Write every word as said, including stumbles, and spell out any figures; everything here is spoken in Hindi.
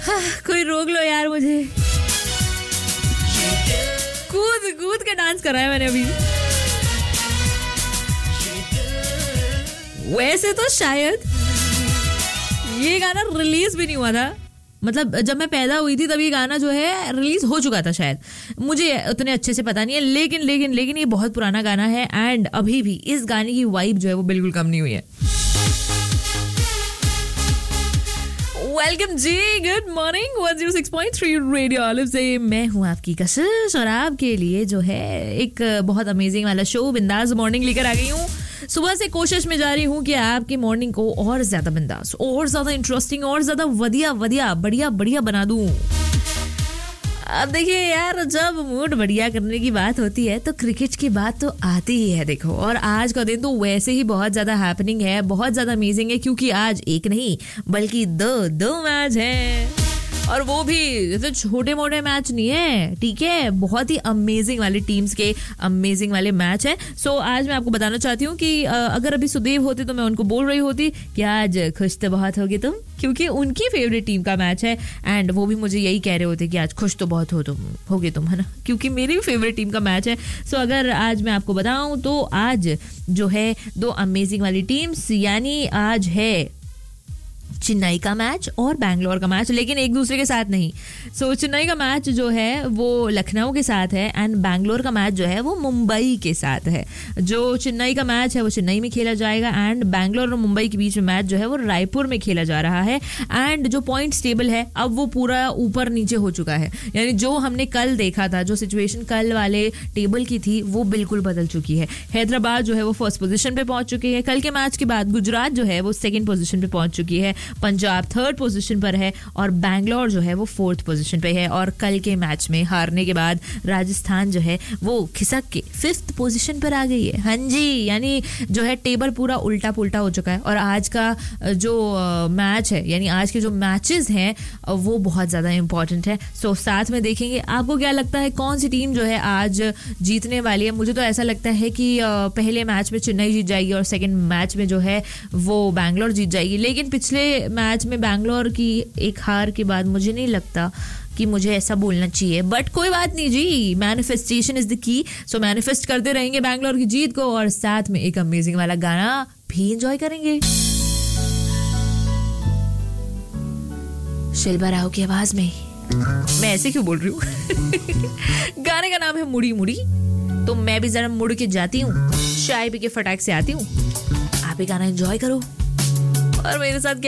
हाँ, कोई रोक लो यार मुझे। कूद कूद के डांस कराया मैंने अभी। वैसे तो शायद ये गाना रिलीज भी नहीं हुआ था, मतलब जब मैं पैदा हुई थी तब ये गाना जो है रिलीज हो चुका था शायद, मुझे उतने अच्छे से पता नहीं है, लेकिन लेकिन लेकिन ये बहुत पुराना गाना है एंड अभी भी इस गाने की वाइब जो है वो बिल्कुल कम नहीं हुई है। वेलकम जी, good morning. One zero six point three radio olive से मैं हूँ आपकी कशिश और आपके लिए जो है एक बहुत अमेजिंग वाला शो बिंदास मॉर्निंग लेकर आ गई हूँ। सुबह से कोशिश में जा रही हूँ कि आपकी मॉर्निंग को और ज्यादा बिंदास, और ज्यादा इंटरेस्टिंग, और ज्यादा वधिया वधिया बढ़िया बढ़िया बना दूँ। अब देखिए यार, जब मूड बढ़िया करने की बात होती है तो क्रिकेट की बात तो आती ही है देखो, और आज का दिन तो वैसे ही बहुत ज्यादा हैपनिंग है, बहुत ज्यादा अमेजिंग है, क्योंकि आज एक नहीं बल्कि दो दो मैच है, और वो भी जैसे छोटे मोटे मैच नहीं है, ठीक है, बहुत ही अमेजिंग वाली टीम्स के अमेजिंग वाले मैच है। सो आज मैं आपको बताना चाहती हूँ कि अगर अभी सुदेव होते तो मैं उनको बोल रही होती कि आज खुश तो बहुत होगी तुम, क्योंकि उनकी फेवरेट टीम का मैच है एंड वो भी मुझे यही कह रहे होते कि आज खुश तो बहुत हो तुम होगे तुम, है ना, क्योंकि मेरी भी फेवरेट टीम का मैच है। सो अगर आज मैं आपको बताऊं तो आज जो है दो अमेजिंग वाली टीम्स, यानी आज है चेन्नई का मैच और बैंगलोर का मैच, लेकिन एक दूसरे के साथ नहीं। सो so, चेन्नई का मैच जो है वो लखनऊ के साथ है एंड बैंगलोर का मैच जो है वो मुंबई के साथ है। जो चेन्नई का मैच है वो चेन्नई में खेला जाएगा एंड बैंगलोर और मुंबई के बीच में मैच जो है वो रायपुर में खेला जा रहा है। एंड जो पॉइंट्स टेबल है अब वो पूरा ऊपर नीचे हो चुका है, यानी जो हमने कल देखा था, जो सिचुएशन कल वाले टेबल की थी वो बिल्कुल बदल चुकी है। हैदराबाद जो है वो फर्स्ट पोजीशन पे पहुंच चुकी है कल के मैच के बाद, गुजरात जो है वो सेकेंड पोजीशन पे पहुंच चुकी है, पंजाब थर्ड पोजीशन पर है और बैंगलोर जो है वो फोर्थ पोजीशन पे है। और कल के मैच में हारने के बाद राजस्थान जो है वो खिसक के फिफ्थ पोजीशन पर आ गई है। हाँ जी, यानी जो है टेबल पूरा उल्टा पुल्टा हो चुका है। और आज का जो मैच है, यानी आज के जो मैचेस हैं वो बहुत ज़्यादा इंपॉर्टेंट है। सो साथ में देखेंगे आपको क्या लगता है कौन सी टीम जो है आज जीतने वाली है। मुझे तो ऐसा लगता है कि पहले मैच में चेन्नई जीत जाएगी और सेकेंड मैच में जो है वो बैंगलोर जीत जाएगी, लेकिन पिछले मैच में बैंगलोर की एक हार के बाद मुझे नहीं लगता कि मुझे ऐसा बोलना चाहिए, बट कोई बात नहीं जी, manifestation is the key. So manifest करते रहेंगे बैंगलोर की जीत को और साथ में एक अमेजिंग वाला गाना भी एंजॉय करेंगे शिल्पा राव की आवाज में। मैं ऐसे क्यों बोल रही हूँ गाने का नाम है मुड़ी मुड़ी। तो मैं भी जरा मुड़ के जाती हूँ, चाय पी के फटाक से आती हूँ, आप ये गाना एंजॉय करो और मेरे साथ